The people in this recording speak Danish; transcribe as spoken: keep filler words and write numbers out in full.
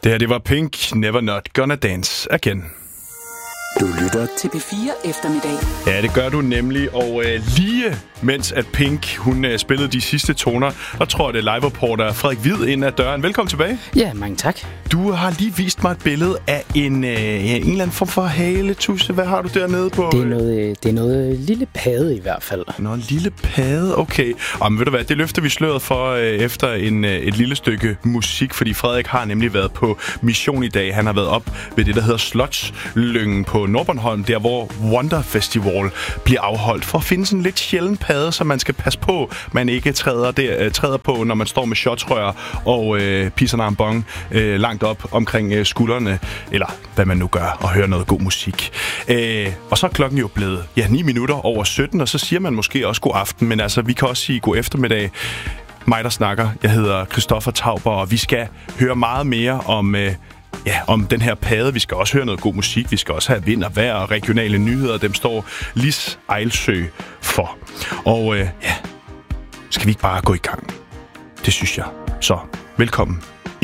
Det her, det var Pink, Never Not Gonna Dance Again. Du lytter til P fire Eftermiddag. Ja, det gør du nemlig, og øh, lige mens at Pink, hun øh, spillede de sidste toner, og tror det er live-reporter Frederik Hvid ind ad døren. Velkommen tilbage. Ja, mange tak. Du har lige vist mig et billede af en, øh, en eller anden form for haletusse. Hvad har du dernede på? Det er noget, det er noget lille padde i hvert fald. Nå, en lille padde, okay. Og men ved du hvad, det løfter vi sløret for øh, efter en, øh, et lille stykke musik, fordi Frederik har nemlig været på mission i dag. Han har været op ved det, der hedder Slotslyngen på Nordbornholm, der hvor Wonder Festival bliver afholdt, for at finde sådan en lidt sjælden padde, som man skal passe på, man ikke træder, der, træder på, når man står med shotsrør og øh, pisser en bong øh, langt op omkring øh, skuldrene, eller hvad man nu gør, og hører noget god musik. Øh, og så er klokken jo blevet ja, ni minutter over sytten, og så siger man måske også god aften, men altså, vi kan også sige god eftermiddag. Mig, der snakker. Jeg hedder Christoffer Tauber, og vi skal høre meget mere om... Øh, Ja, om den her padde. Vi skal også høre noget god musik. Vi skal også have vind og vejr og regionale nyheder. Dem står Lis Ejlsø for. Og øh, ja, skal vi ikke bare gå i gang? Det synes jeg. Så velkommen